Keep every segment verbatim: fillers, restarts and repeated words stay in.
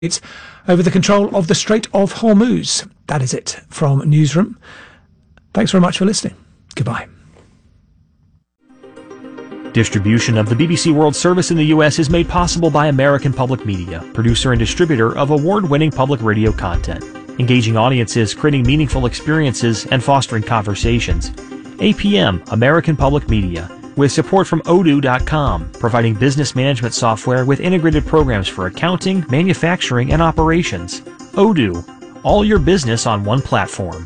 It's over the control of the Strait of Hormuz. That is it from Newsroom. Thanks very much for listening. Goodbye. Distribution of the B B C World Service in the U S is made possible by American Public Media, producer and distributor of award-winning public radio content, engaging audiences, creating meaningful experiences, and fostering conversations. A P M, American Public Media, with support from odoo dot com, providing business management software with integrated programs for accounting, manufacturing, and operations. Odoo, all your business on one platform.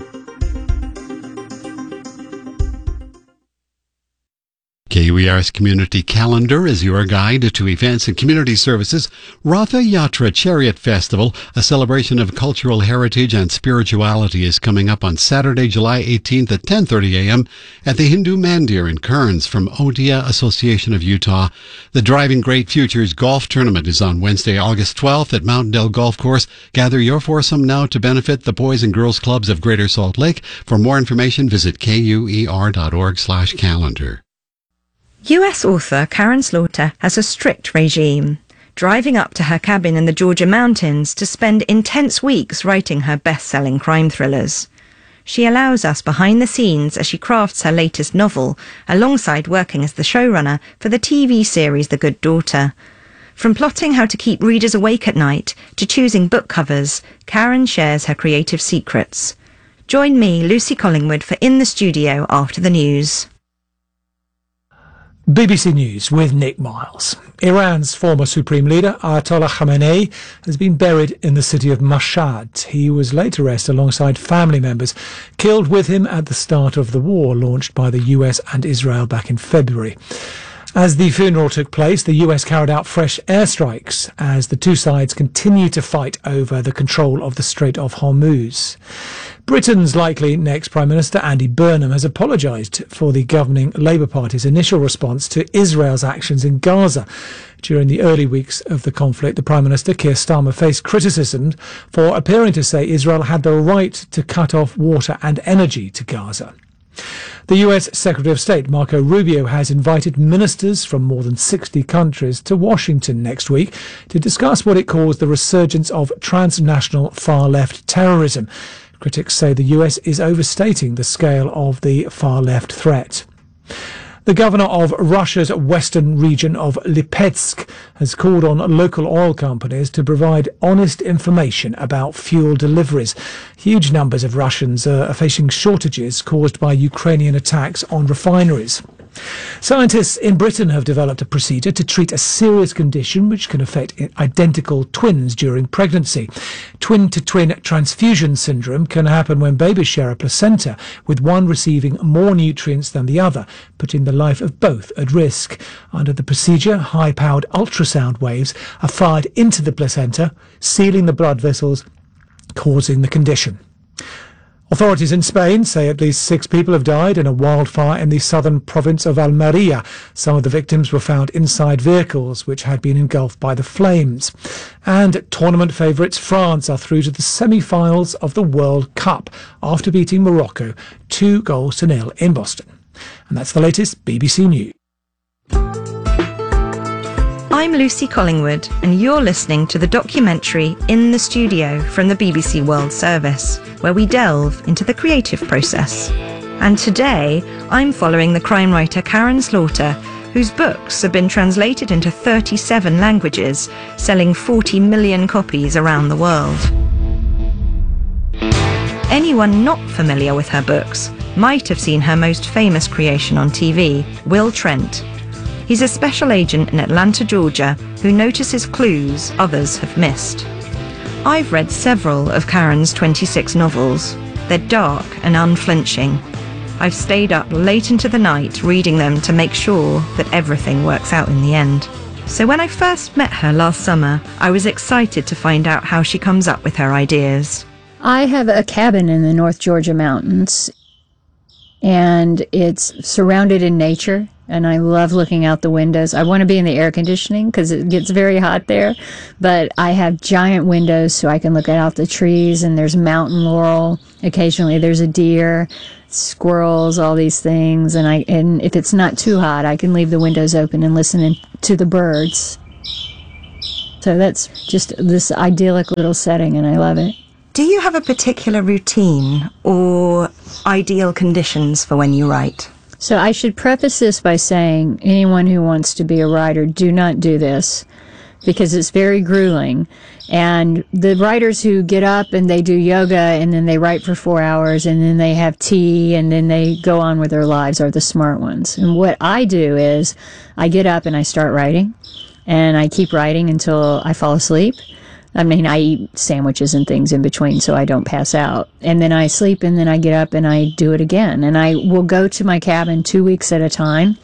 K U E R's Community Calendar is your guide to events and community services. Ratha Yatra Chariot Festival, a celebration of cultural heritage and spirituality, is coming up on Saturday, July eighteenth at ten thirty a.m. at the Hindu Mandir in Kearns from Odia Association of Utah. The Driving Great Futures Golf Tournament is on Wednesday, August twelfth at Mountain Dell Golf Course. Gather your foursome now to benefit the Boys and Girls Clubs of Greater Salt Lake. For more information, visit K U E R dot org slash calendar. U S author Karin Slaughter has a strict regime, driving up to her cabin in the Georgia mountains to spend intense weeks writing her best-selling crime thrillers. She allows us behind the scenes as she crafts her latest novel, alongside working as the showrunner for the T V series The Good Daughter. From plotting how to keep readers awake at night to choosing book covers, Karin shares her creative secrets. Join me, Lucy Collingwood, for In the Studio after the news. B B C News with Nick Miles. Iran's former supreme leader, Ayatollah Khamenei, has been buried in the city of Mashhad. He was laid to rest alongside family members killed with him at the start of the war launched by the U S and Israel back in February. As the funeral took place, the U S carried out fresh airstrikes as the two sides continue to fight over the control of the Strait of Hormuz. Britain's likely next Prime Minister, Andy Burnham, has apologised for the governing Labour Party's initial response to Israel's actions in Gaza. During the early weeks of the conflict, the Prime Minister, Keir Starmer, faced criticism for appearing to say Israel had the right to cut off water and energy to Gaza. The U S Secretary of State, Marco Rubio, has invited ministers from more than sixty countries to Washington next week to discuss what it calls the resurgence of transnational far-left terrorism. Critics say the U S is overstating the scale of the far-left threat. The governor of Russia's western region of Lipetsk has called on local oil companies to provide honest information about fuel deliveries. Huge numbers of Russians are facing shortages caused by Ukrainian attacks on refineries. Scientists in Britain have developed a procedure to treat a serious condition which can affect identical twins during pregnancy. Twin-to-twin transfusion syndrome can happen when babies share a placenta, with one receiving more nutrients than the other, putting the life of both at risk. Under the procedure, high-powered ultrasound waves are fired into the placenta, sealing the blood vessels, causing the condition. Authorities in Spain say at least six people have died in a wildfire in the southern province of Almeria. Some of the victims were found inside vehicles which had been engulfed by the flames. And tournament favourites France are through to the semi-finals of the World Cup after beating Morocco two goals to nil in Boston. And that's the latest B B C News. I'm Lucy Collingwood, and you're listening to the documentary In the Studio from the B B C World Service, where we delve into the creative process. And today, I'm following the crime writer Karin Slaughter, whose books have been translated into thirty-seven languages, selling forty million copies around the world. Anyone not familiar with her books might have seen her most famous creation on T V, Will Trent. He's a special agent in Atlanta, Georgia, who notices clues others have missed. I've read several of Karin's twenty-six novels. They're dark and unflinching. I've stayed up late into the night reading them to make sure that everything works out in the end. So when I first met her last summer, I was excited to find out how she comes up with her ideas. I have a cabin in the North Georgia mountains, and it's surrounded in nature. And I love looking out the windows. I want to be in the air conditioning because it gets very hot there. But I have giant windows so I can look out the trees, and there's mountain laurel. Occasionally there's a deer, squirrels, all these things. And I and if it's not too hot, I can leave the windows open and listen in, to the birds. So that's just this idyllic little setting, and I love it. Do you have a particular routine or ideal conditions for when you write? So I should preface this by saying anyone who wants to be a writer, do not do this, because it's very grueling. And the writers who get up and they do yoga and then they write for four hours and then they have tea and then they go on with their lives are the smart ones. And what I do is I get up and I start writing, and I keep writing until I fall asleep. I mean, I eat sandwiches and things in between so I don't pass out. And then I sleep, and then I get up and I do it again. And I will go to my cabin two weeks at a time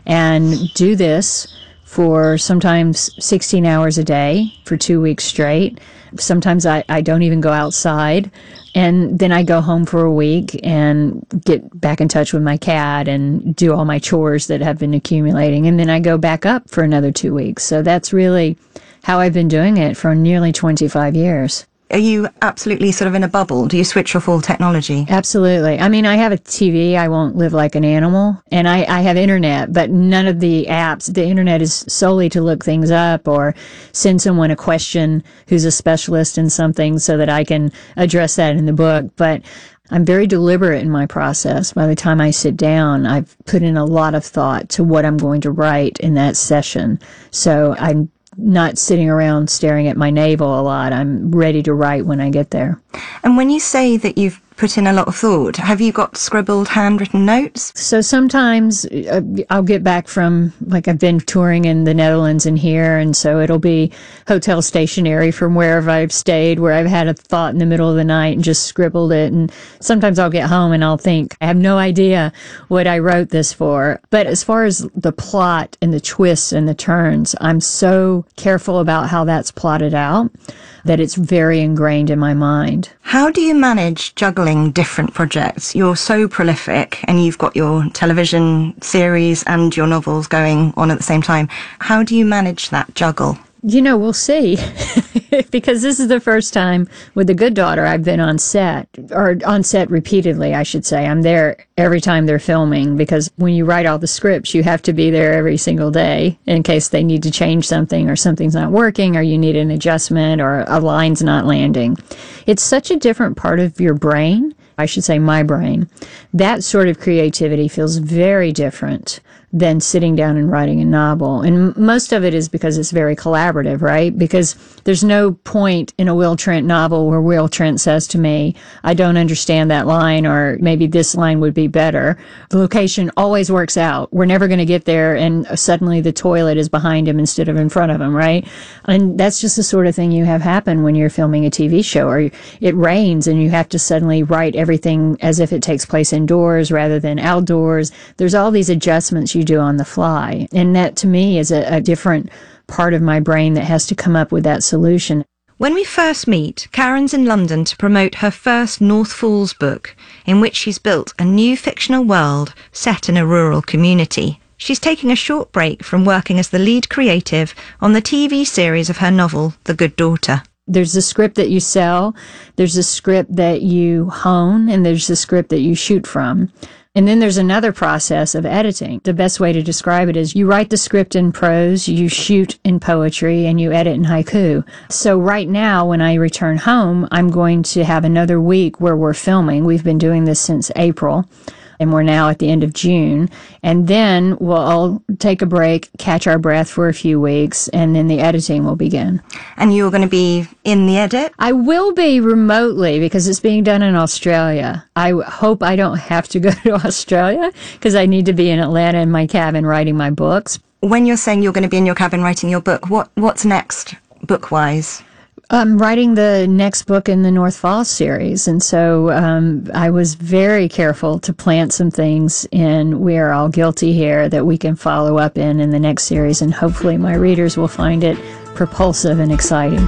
and do this for sometimes sixteen hours a day for two weeks straight. Sometimes I, I don't even go outside. And then I go home for a week and get back in touch with my cat and do all my chores that have been accumulating. And then I go back up for another two weeks. So that's really how I've been doing it for nearly twenty-five years. Are you absolutely sort of in a bubble? Do you switch off all technology? Absolutely. I mean, I have a T V. I won't live like an animal. And I, I have internet, but none of the apps. The internet is solely to look things up or send someone a question who's a specialist in something so that I can address that in the book. But I'm very deliberate in my process. By the time I sit down, I've put in a lot of thought to what I'm going to write in that session. So I'm not sitting around staring at my navel a lot. I'm ready to write when I get there. And when you say that you've put in a lot of thought, have you got scribbled handwritten notes? So sometimes uh, I'll get back from, like, I've been touring in the Netherlands and here, and so it'll be hotel stationery from wherever I've stayed, where I've had a thought in the middle of the night and just scribbled it. And sometimes I'll get home and I'll think, I have no idea what I wrote this for. But as far as the plot and the twists and the turns, I'm so careful about how that's plotted out that it's very ingrained in my mind. How do you manage juggling different projects? You're so prolific and you've got your television series and your novels going on at the same time. How do you manage that juggle? You know, we'll see. Because this is the first time with The Good Daughter I've been on set, or on set repeatedly, I should say. I'm there every time they're filming, because when you write all the scripts, you have to be there every single day in case they need to change something or something's not working or you need an adjustment or a line's not landing. It's such a different part of your brain, I should say my brain. That sort of creativity feels very different than sitting down and writing a novel. And most of it is because it's very collaborative, right? Because there's no point in a Will Trent novel where Will Trent says to me, I don't understand that line, or maybe this line would be better. The location always works out. We're never going to get there and suddenly the toilet is behind him instead of in front of him, right? And that's just the sort of thing you have happen when you're filming a T V show, or it rains and you have to suddenly write everything as if it takes place indoors rather than outdoors. There's all these adjustments you do on the fly. And that, to me, is a, a different part of my brain that has to come up with that solution. When we first meet, Karen's in London to promote her first North Falls book, in which she's built a new fictional world set in a rural community. She's taking a short break from working as the lead creative on the T V series of her novel, The Good Daughter. There's a script that you sell, there's a script that you hone, and there's a script that you shoot from. And then there's another process of editing. The best way to describe it is you write the script in prose, you shoot in poetry, and you edit in haiku. So right now, when I return home, I'm going to have another week where we're filming. We've been doing this since April, and we're now at the end of June. And then we'll all take a break, catch our breath for a few weeks, and then the editing will begin. And you're going to be in the edit? I will be remotely because it's being done in Australia. I hope I don't have to go to Australia because I need to be in Atlanta in my cabin writing my books. When you're saying you're going to be in your cabin writing your book, what what's next book-wise? I'm writing the next book in the North Falls series, and so um, I was very careful to plant some things in We Are All Guilty Here that we can follow up in in the next series, and hopefully my readers will find it propulsive and exciting.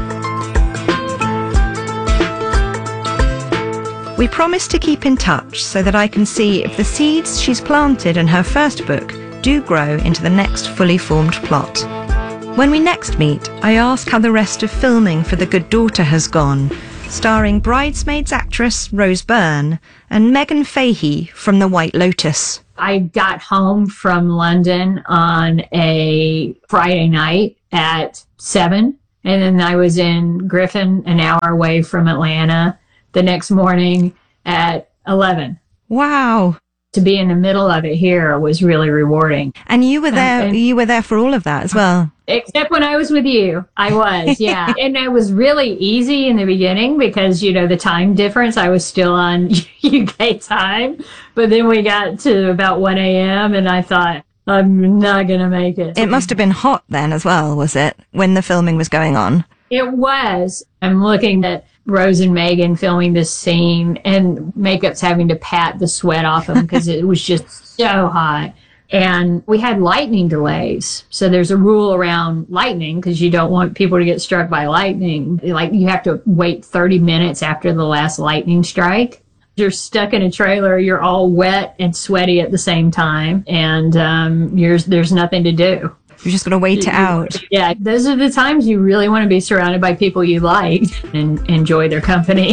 We promise to keep in touch so that I can see if the seeds she's planted in her first book do grow into the next fully formed plot. When we next meet, I ask how the rest of filming for The Good Daughter has gone, starring Bridesmaids actress Rose Byrne and Megan Fahey from The White Lotus. I got home from London on a Friday night at seven, And then I was in Griffin, an hour away from Atlanta, the next morning at eleven. Wow. To be in the middle of it here was really rewarding. And you were there, Um, and- you were there for all of that as well. Except when I was with you. I was, yeah. And it was really easy in the beginning because, you know, the time difference, I was still on U K time. But then we got to about one a.m. and I thought, I'm not going to make it. It must have been hot then as well, was it, when the filming was going on? It was. I'm looking at Rose and Megan filming this scene, and makeup's having to pat the sweat off them because it was just so hot. And we had lightning delays. So there's a rule around lightning because you don't want people to get struck by lightning. Like, you have to wait thirty minutes after the last lightning strike. You're stuck in a trailer, you're all wet and sweaty at the same time, and um, you're, there's nothing to do. You're just going to wait it out. Yeah, those are the times you really want to be surrounded by people you like and enjoy their company.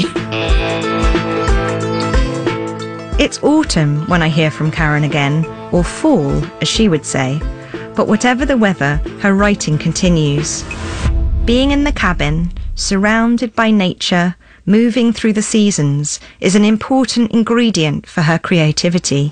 It's autumn when I hear from Karen again, or fall, as she would say. But whatever the weather, her writing continues. Being in the cabin, surrounded by nature, moving through the seasons, is an important ingredient for her creativity.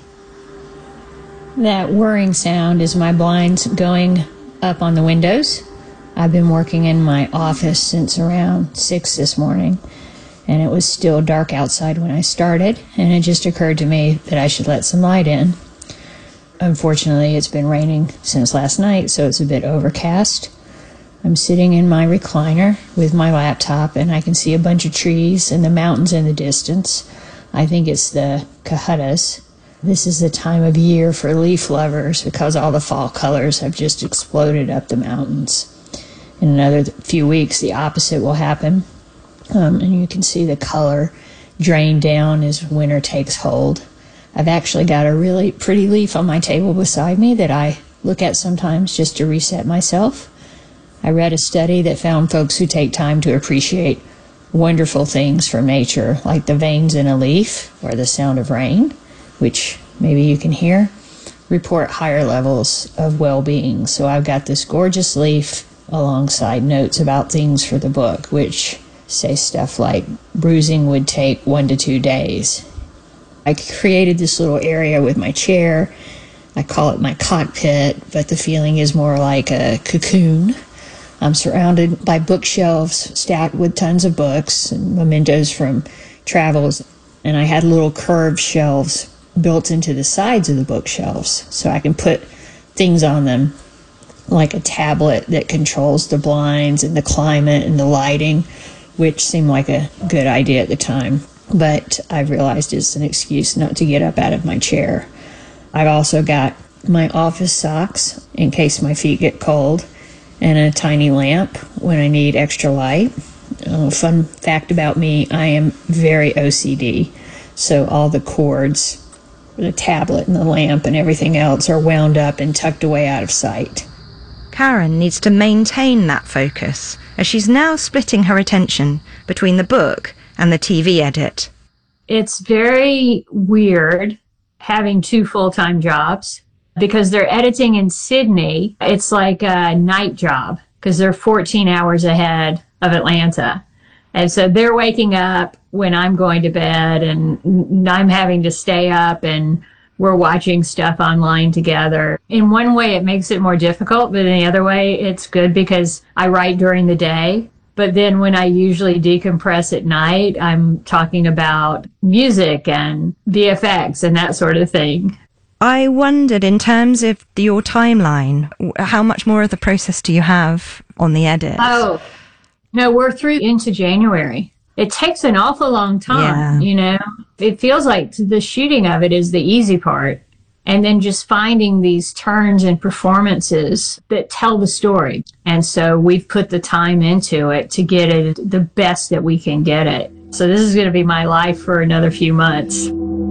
That whirring sound is my blinds going up on the windows. I've been working in my office since around six this morning, and it was still dark outside when I started, and it just occurred to me that I should let some light in. Unfortunately, it's been raining since last night, so it's a bit overcast. I'm sitting in my recliner with my laptop, and I can see a bunch of trees and the mountains in the distance. I think it's the Cohatas. This is the time of year for leaf lovers because all the fall colors have just exploded up the mountains. In another few weeks, the opposite will happen. Um, and you can see the color drain down as winter takes hold. I've actually got a really pretty leaf on my table beside me that I look at sometimes just to reset myself. I read a study that found folks who take time to appreciate wonderful things from nature, like the veins in a leaf or the sound of rain, which maybe you can hear, report higher levels of well-being. So I've got this gorgeous leaf alongside notes about things for the book, which say stuff like bruising would take one to two days. I created this little area with my chair. I call it my cockpit, but the feeling is more like a cocoon. I'm surrounded by bookshelves stacked with tons of books and mementos from travels, and I had little curved shelves built into the sides of the bookshelves so I can put things on them, like a tablet that controls the blinds and the climate and the lighting, which seemed like a good idea at the time. But I've realized it's an excuse not to get up out of my chair. I've also got my office socks in case my feet get cold, and a tiny lamp when I need extra light. Uh, fun fact about me, I am very O C D, so all the cords, the tablet and the lamp and everything else are wound up and tucked away out of sight. Karen needs to maintain that focus, as she's now splitting her attention between the book and the T V edit. It's very weird having two full-time jobs because they're editing in Sydney. It's like a night job because they're fourteen hours ahead of Atlanta. And so they're waking up when I'm going to bed, and I'm having to stay up, and we're watching stuff online together. In one way, it makes it more difficult, but in the other way, it's good because I write during the day. But then when I usually decompress at night, I'm talking about music and V F X and that sort of thing. I wondered, in terms of the, your timeline, how much more of the process do you have on the edit? Oh, no, we're through into January. It takes an awful long time, Yeah. you know. It feels like the shooting of it is the easy part. And then just finding these turns and performances that tell the story. And so we've put the time into it to get it the best that we can get it. So this is going to be my life for another few months.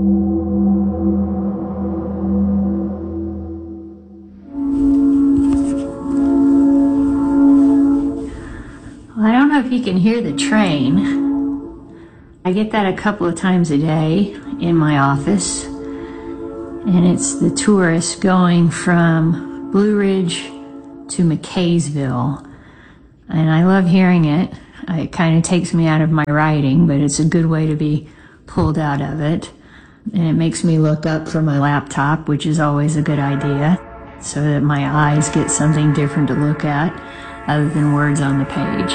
I don't know if you can hear the train. I get that a couple of times a day in my office. And it's the tourists going from Blue Ridge to McKaysville. and I love hearing it. It kind of takes me out of my writing, but it's a good way to be pulled out of it. And it makes me look up from my laptop, which is always a good idea, so that my eyes get something different to look at other than words on the page.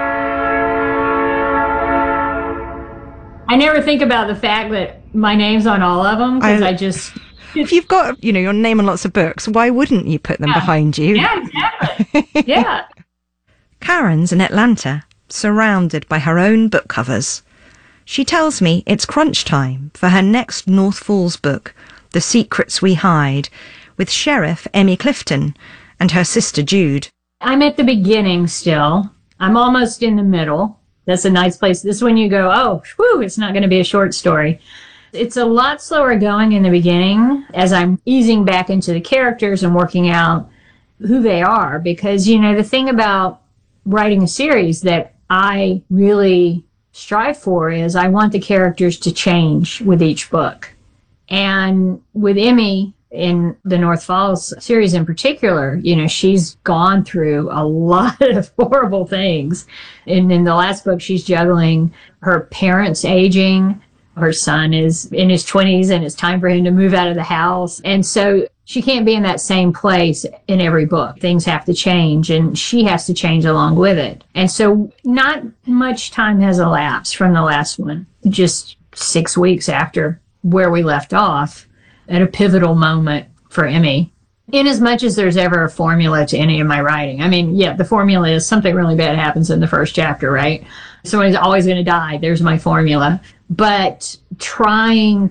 I never think about the fact that my name's on all of them, because I, I just... If you've got, you know, your name on lots of books, why wouldn't you put them yeah. behind you? Yeah, exactly. Yeah. Karen's in Atlanta, surrounded by her own book covers. She tells me it's crunch time for her next North Falls book, The Secrets We Hide, with Sheriff Emmy Clifton and her sister Jude. I'm at the beginning still. I'm almost in the middle. That's a nice place. This is when you go, oh, whew, it's not going to be a short story. It's a lot slower going in the beginning as I'm easing back into the characters and working out who they are. Because, you know, the thing about writing a series that I really strive for is I want the characters to change with each book. And with Emmy, in the North Falls series in particular, you know, she's gone through a lot of horrible things. And in the last book, she's juggling her parents aging. Her son is in his twenties and it's time for him to move out of the house. And so she can't be in that same place in every book. Things have to change and she has to change along with it. And so not much time has elapsed from the last one, just six weeks after where we left off at a pivotal moment for Emmy. In as much as there's ever a formula to any of my writing. I mean, yeah, the formula is something really bad happens in the first chapter, right? Someone's always going to die. There's my formula. But trying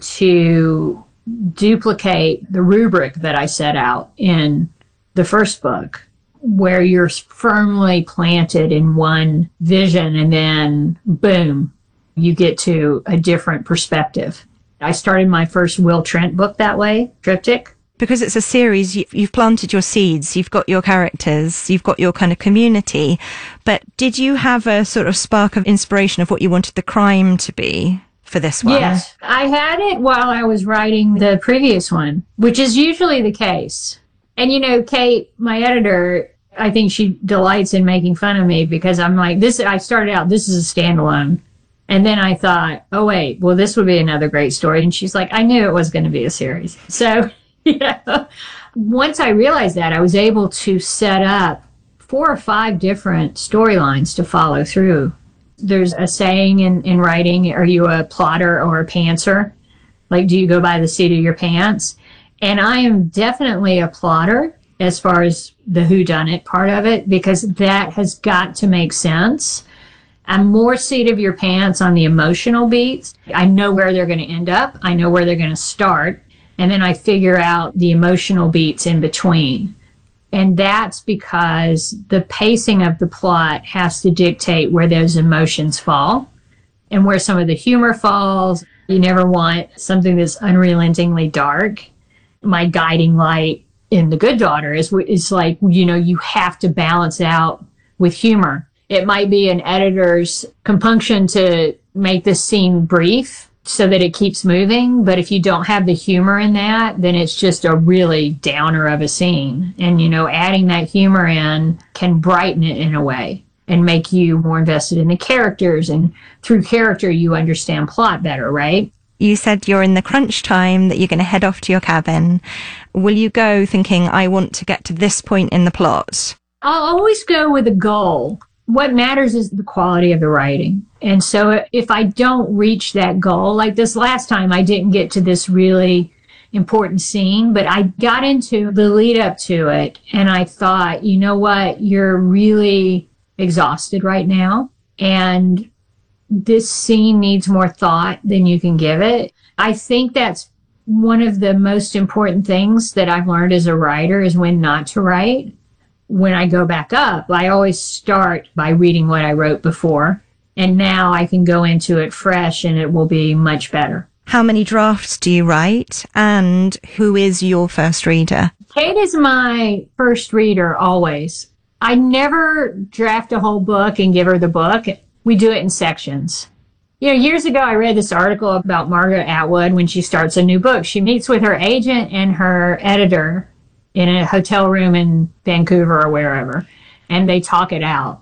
to duplicate the rubric that I set out in the first book, where you're firmly planted in one vision and then boom, you get to a different perspective. I started my first Will Trent book that way, Triptych. Because it's a series, you've planted your seeds, you've got your characters, you've got your kind of community. But did you have a sort of spark of inspiration of what you wanted the crime to be for this one? Yes, I had it while I was writing the previous one, which is usually the case. And, you know, Kate, my editor, I think she delights in making fun of me because I'm like, this, I started out, this is a standalone. And then I thought, oh, wait, well, this would be another great story. And she's like, I knew it was going to be a series. So, yeah. Once I realized that, I was able to set up four or five different storylines to follow through. There's a saying in, in writing, are you a plotter or a pantser? Like, do you go by the seat of your pants? And I am definitely a plotter as far as the whodunit part of it, because that has got to make sense. I'm more seat of your pants on the emotional beats. I know where they're going to end up. I know where they're going to start. And then I figure out the emotional beats in between. And that's because the pacing of the plot has to dictate where those emotions fall and where some of the humor falls. You never want something that's unrelentingly dark. My guiding light in The Good Daughter is, is like, you know, you have to balance out with humor. It might be an editor's compunction to make this scene brief so that it keeps moving. But if you don't have the humor in that, then it's just a really downer of a scene. And, you know, adding that humor in can brighten it in a way and make you more invested in the characters. And through character, you understand plot better, right? You said you're in the crunch time, that you're going to head off to your cabin. Will you go thinking, I want to get to this point in the plot? I'll always go with a goal. What matters is the quality of the writing. And so if I don't reach that goal, like this last time, I didn't get to this really important scene, but I got into the lead up to it. And I thought, you know what? You're really exhausted right now. And this scene needs more thought than you can give it. I think that's one of the most important things that I've learned as a writer is when not to write. When I go back up, I always start by reading what I wrote before. And now I can go into it fresh and it will be much better. How many drafts do you write? And who is your first reader? Kate is my first reader always. I never draft a whole book and give her the book. We do it in sections. You know, years ago, I read this article about Margaret Atwood when she starts a new book. She meets with her agent and her editor in a hotel room in Vancouver or wherever, and they talk it out.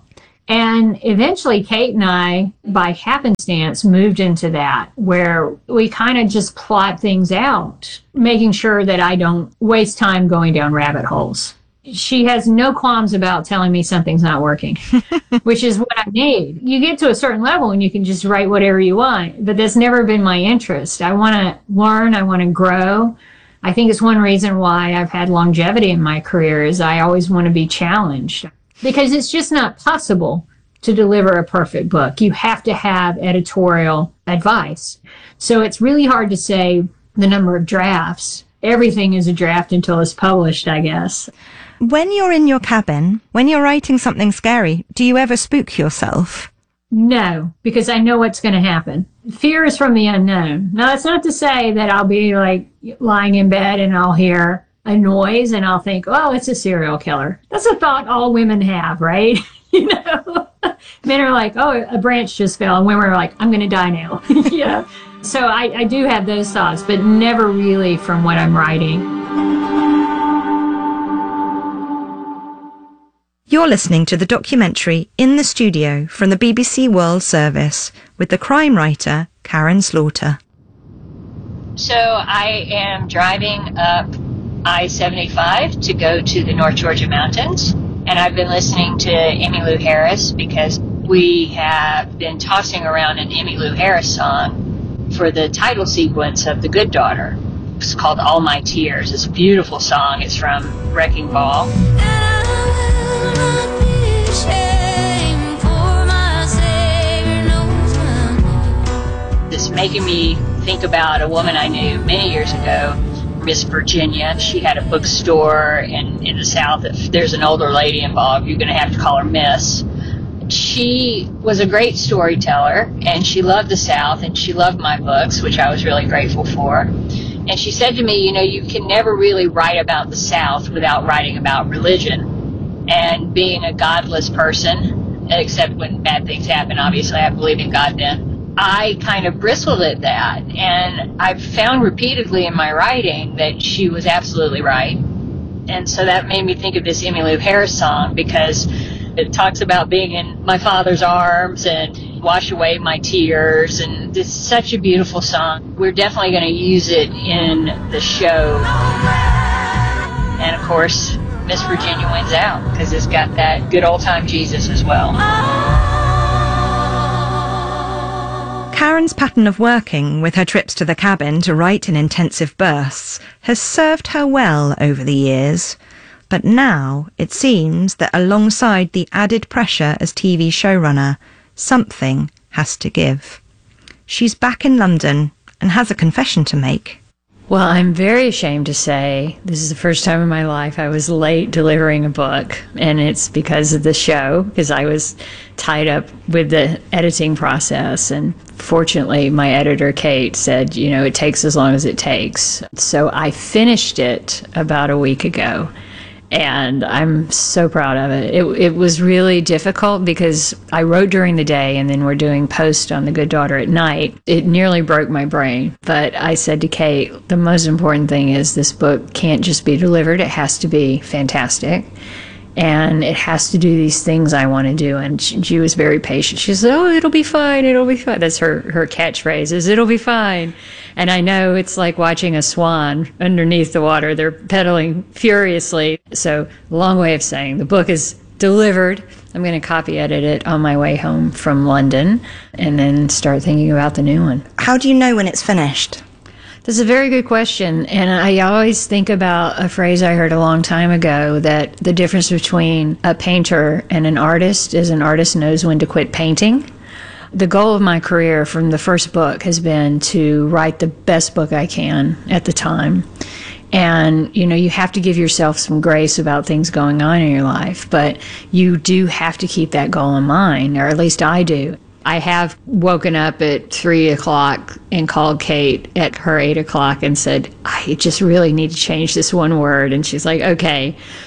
And eventually Kate and I, by happenstance, moved into that, where we kind of just plot things out, making sure that I don't waste time going down rabbit holes. She has no qualms about telling me something's not working, which is what I need. You get to a certain level and you can just write whatever you want, but that's never been my interest. I want to learn. I want to grow. I think it's one reason why I've had longevity in my career is I always want to be challenged, because it's just not possible to deliver a perfect book. You have to have editorial advice. So it's really hard to say the number of drafts. Everything is a draft until it's published, I guess. When you're in your cabin, when you're writing something scary, do you ever spook yourself? No, because I know what's going to happen. Fear is from the unknown. Now, that's not to say that I'll be like lying in bed and I'll hear a noise and I'll think, oh, it's a serial killer. That's a thought all women have, right? You know, men are like, oh, a branch just fell. And women are like, I'm going to die now. Yeah. So I, I do have those thoughts, but never really from what I'm writing. You're listening to the documentary In the Studio from the B B C World Service with the crime writer Karen Slaughter. So I am driving up I seventy-five to go to the North Georgia mountains, and I've been listening to Emmylou Harris because we have been tossing around an Emmylou Harris song for the title sequence of The Good Daughter. It's called All My Tears. It's a beautiful song. It's from Wrecking Ball. It's making me think about a woman I knew many years ago, Miss Virginia. She had a bookstore in, in the South. If there's an older lady involved, you're going to have to call her Miss. She was a great storyteller, and she loved the South, and she loved my books, which I was really grateful for. And she said to me, you know, you can never really write about the South without writing about religion. And being a godless person, except when bad things happen, obviously I believe in God then, I kind of bristled at that. And I've found repeatedly in my writing that she was absolutely right. And so that made me think of this Emmylou Harris song, because it talks about being in my father's arms and wash away my tears. And it's such a beautiful song. We're definitely going to use it in the show. And of course, Miss Virginia wins out because it's got that good old-time Jesus as well. Karen's pattern of working with her trips to the cabin to write in intensive bursts has served her well over the years. But now it seems that alongside the added pressure as T V showrunner, something has to give. She's back in London and has a confession to make. Well, I'm very ashamed to say this is the first time in my life I was late delivering a book, and it's because of the show, because I was tied up with the editing process. And fortunately, my editor, Kate, said, you know, it takes as long as it takes. So I finished it about a week ago. And I'm so proud of it. it. It was really difficult because I wrote during the day and then we're doing post on The Good Daughter at night. It nearly broke my brain. But I said to Kate, the most important thing is this book can't just be delivered. It has to be fantastic. And it has to do these things I want to do. And she, she was very patient. She said, oh, it'll be fine. It'll be fine. That's her, her catchphrase is, it'll be fine. And I know it's like watching a swan underneath the water. They're pedaling furiously. So long way of saying the book is delivered. I'm going to copy edit it on my way home from London and then start thinking about the new one. How do you know when it's finished? That's a very good question, and I always think about a phrase I heard a long time ago, that the difference between a painter and an artist is an artist knows when to quit painting. The goal of my career from the first book has been to write the best book I can at the time. And, you know, you have to give yourself some grace about things going on in your life, but you do have to keep that goal in mind, or at least I do. I have woken up at three o'clock and called Kate at her eight o'clock and said, I just really need to change this one word. And she's like, okay,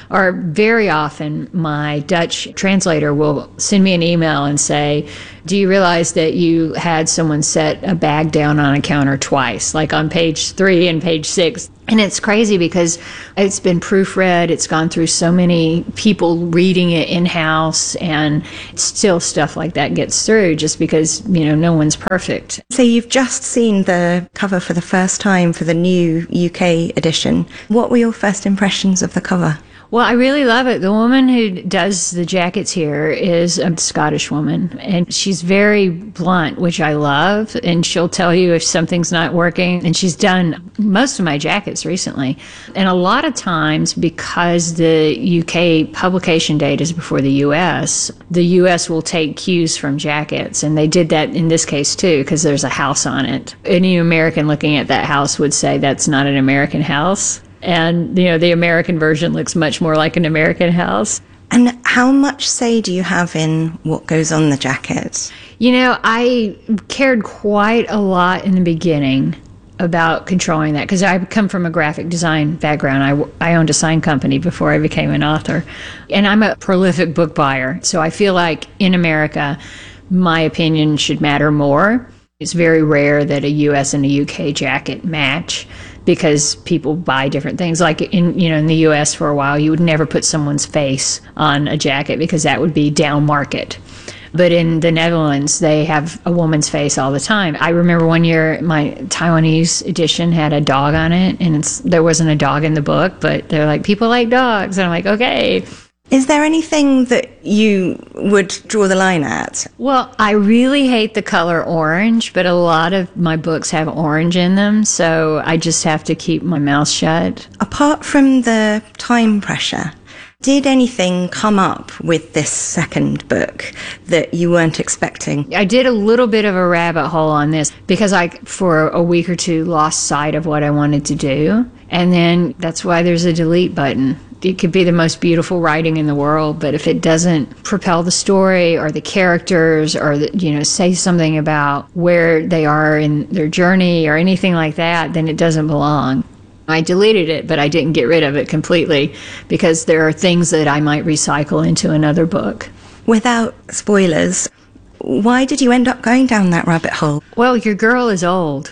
Or very often, my Dutch translator will send me an email and say, do you realize that you had someone set a bag down on a counter twice, like on page three and page six? And it's crazy because it's been proofread. It's gone through so many people reading it in-house, and still stuff like that gets through just because, you know, no one's perfect. So you've just seen the cover for the first time for the new U K edition. What were your first impressions of the cover? Well, I really love it. The woman who does the jackets here is a Scottish woman, and she's very blunt, which I love, and she'll tell you if something's not working, and she's done most of my jackets recently. And a lot of times, because the U K publication date is before the U S, the U S will take cues from jackets, and they did that in this case too, because there's a house on it. Any American looking at that house would say that's not an American house. And, you know, the American version looks much more like an American house. And how much say do you have in what goes on the jacket? You know, I cared quite a lot in the beginning about controlling that, because I come from a graphic design background. I, I owned a sign company before I became an author. And I'm a prolific book buyer. So I feel like in America, my opinion should matter more. It's very rare that a U S and a U K jacket match, because people buy different things. Like in, you know, in the U S for a while, you would never put someone's face on a jacket because that would be down market. But in the Netherlands, they have a woman's face all the time. I remember one year my Taiwanese edition had a dog on it, and it's, there wasn't a dog in the book, but they're like, people like dogs. And I'm like, okay. Is there anything that you would draw the line at? Well, I really hate the color orange, but a lot of my books have orange in them, so I just have to keep my mouth shut. Apart from the time pressure, did anything come up with this second book that you weren't expecting? I did a little bit of a rabbit hole on this because I, for a week or two, lost sight of what I wanted to do. And then that's why there's a delete button. It could be the most beautiful writing in the world, but if it doesn't propel the story or the characters, or the, you know, say something about where they are in their journey or anything like that, then it doesn't belong. I deleted it, but I didn't get rid of it completely because there are things that I might recycle into another book. Without spoilers, why did you end up going down that rabbit hole? Well, your girl is old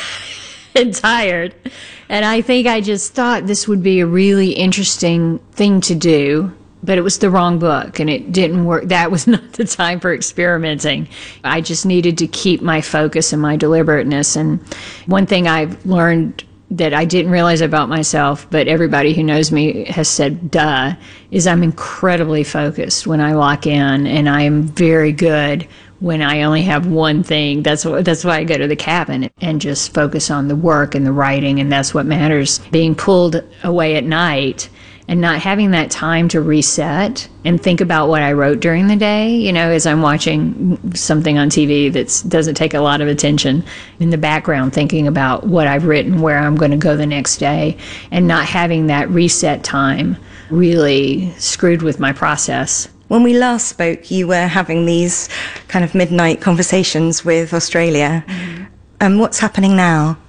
and tired. And I think I just thought this would be a really interesting thing to do, but it was the wrong book and it didn't work. That was not the time for experimenting. I just needed to keep my focus and my deliberateness. And one thing I've learned that I didn't realize about myself, but everybody who knows me has said, duh, is I'm incredibly focused when I lock in, and I am very good when I only have one thing. That's what, that's why I go to the cabin and just focus on the work and the writing, and that's what matters. Being pulled away at night and not having that time to reset and think about what I wrote during the day, you know, as I'm watching something on T V that doesn't take a lot of attention, in the background thinking about what I've written, where I'm going to go the next day, and not having that reset time really screwed with my process. When we last spoke, you were having these kind of midnight conversations with Australia. Mm-hmm. Um, what's happening now?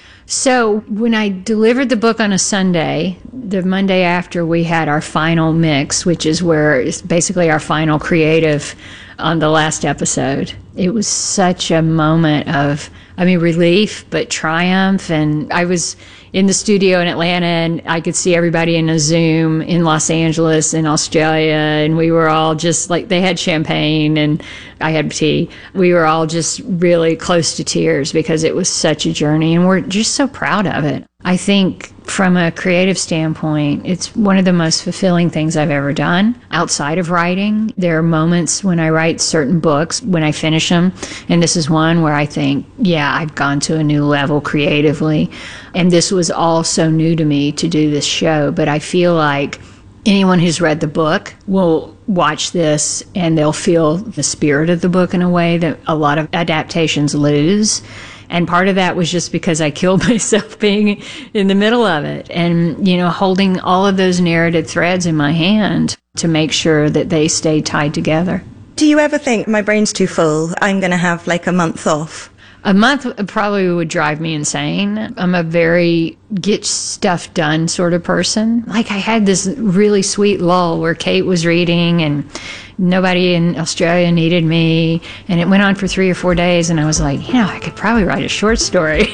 So when I delivered the book on a Sunday, the Monday after, we had our final mix, which is where it's basically our final creative on the last episode. It was such a moment of, I mean, relief, but triumph. And I was in the studio in Atlanta, and I could see everybody in a Zoom in Los Angeles and Australia, and we were all just like, they had champagne and I had tea. We were all just really close to tears because it was such a journey, and we're just so proud of it. I think from a creative standpoint, it's one of the most fulfilling things I've ever done outside of writing. There are moments when I write certain books, when I finish them, and this is one where I think, yeah, I've gone to a new level creatively. And this was all so new to me to do this show, but I feel like anyone who's read the book will watch this and they'll feel the spirit of the book in a way that a lot of adaptations lose. And part of that was just because I killed myself being in the middle of it and, you know, holding all of those narrative threads in my hand to make sure that they stay tied together. Do you ever think, my brain's too full, I'm going to have like a month off? A month probably would drive me insane. I'm a very get stuff done sort of person. Like I had this really sweet lull where Kate was reading and nobody in Australia needed me. And it went on for three or four days. And I was like, you know, I could probably write a short story.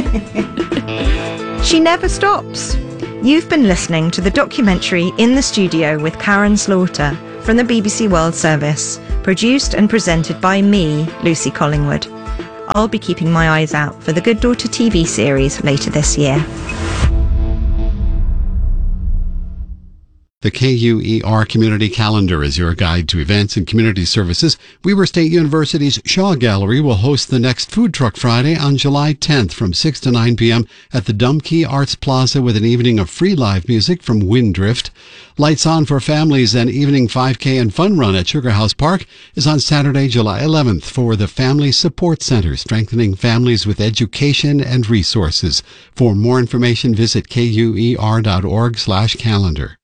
She never stops. You've been listening to the documentary In the Studio with Karen Slaughter from the B B C World Service, produced and presented by me, Lucy Collingwood. I'll be keeping my eyes out for the Good Daughter T V series later this year. The K U E R Community Calendar is your guide to events and community services. Weber State University's Shaw Gallery will host the next Food Truck Friday on July tenth from six to nine p.m. at the Dumkey Arts Plaza with an evening of free live music from Windrift. Lights On for Families and evening five K and fun run at Sugar House Park is on Saturday, July eleventh for the Family Support Center, strengthening families with education and resources. For more information, visit kuer.org slash calendar.